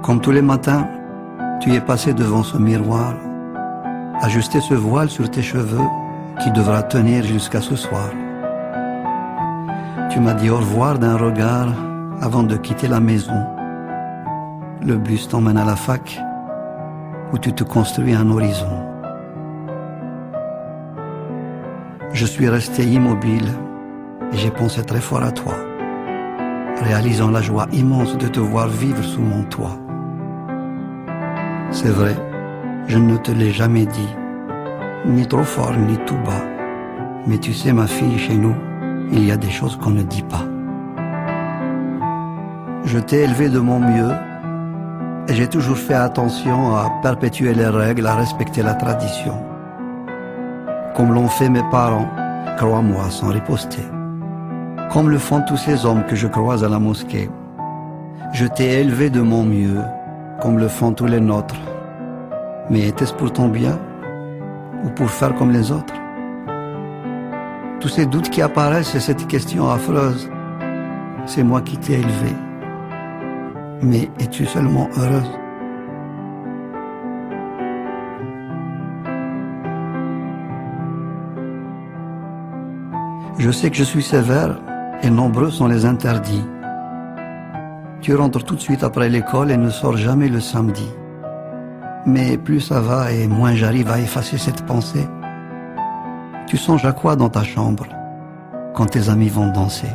Comme tous les matins, tu es passé devant ce miroir, ajusté ce voile sur tes cheveux qui devra tenir jusqu'à ce soir. Tu m'as dit au revoir d'un regard avant de quitter la maison. Le bus t'emmène à la fac où tu te construis un horizon. Je suis resté immobile et j'ai pensé très fort à toi, réalisant la joie immense de te voir vivre sous mon toit. C'est vrai, je ne te l'ai jamais dit, ni trop fort ni tout bas, mais tu sais ma fille, chez nous, il y a des choses qu'on ne dit pas. Je t'ai élevé de mon mieux et j'ai toujours fait attention à perpétuer les règles, à respecter la tradition. Comme l'ont fait mes parents, crois-moi, sans riposter. Comme le font tous ces hommes que je croise à la mosquée. Je t'ai élevé de mon mieux, comme le font tous les nôtres. Mais était-ce pour ton bien ou pour faire comme les autres? Tous ces doutes qui apparaissent et cette question affreuse, c'est moi qui t'ai élevé. Mais es-tu seulement heureuse? Je sais que je suis sévère et nombreux sont les interdits. Tu rentres tout de suite après l'école et ne sors jamais le samedi. Mais plus ça va et moins j'arrive à effacer cette pensée. Tu songes à quoi dans ta chambre quand tes amis vont danser?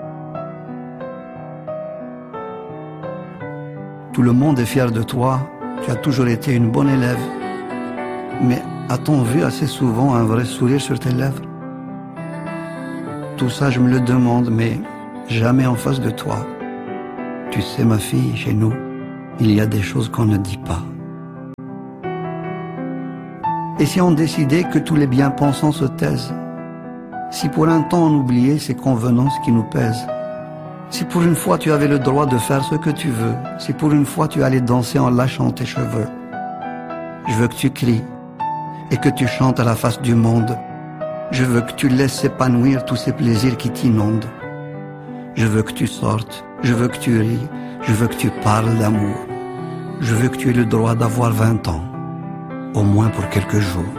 Tout le monde est fier de toi, tu as toujours été une bonne élève. Mais a-t-on vu assez souvent un vrai sourire sur tes lèvres? Tout ça, je me le demande, mais jamais en face de toi. Tu sais, ma fille, chez nous, il y a des choses qu'on ne dit pas. Et si on décidait que tous les bien-pensants se taisent? Si pour un temps on oubliait ces convenances qui nous pèsent? Si pour une fois tu avais le droit de faire ce que tu veux? Si pour une fois tu allais danser en lâchant tes cheveux? Je veux que tu cries et que tu chantes à la face du monde. Je veux que tu laisses s'épanouir tous ces plaisirs qui t'inondent. Je veux que tu sortes, je veux que tu ris, je veux que tu parles d'amour. Je veux que tu aies le droit d'avoir 20 ans, au moins pour quelques jours.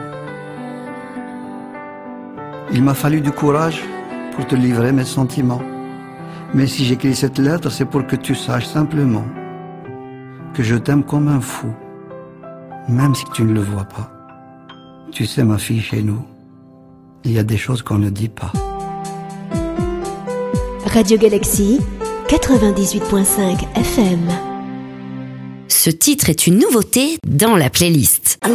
Il m'a fallu du courage pour te livrer mes sentiments. Mais si j'écris cette lettre, c'est pour que tu saches simplement que je t'aime comme un fou, même si tu ne le vois pas. Tu sais, ma fille, chez nous, il y a des choses qu'on ne dit pas. Radio Galaxy, 98.5 FM. Ce titre est une nouveauté dans la playlist.